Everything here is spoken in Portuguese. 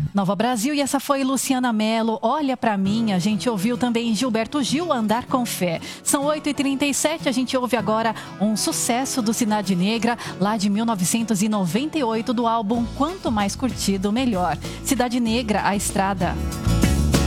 Nova Brasil, e essa foi Luciana Mello, Olha Pra Mim. A gente ouviu também Gilberto Gil, Andar com Fé. São 8h37, a gente ouve agora um sucesso do Cidade Negra, lá de 1998, do álbum Quanto Mais Curtido, Melhor. Cidade Negra, A Estrada.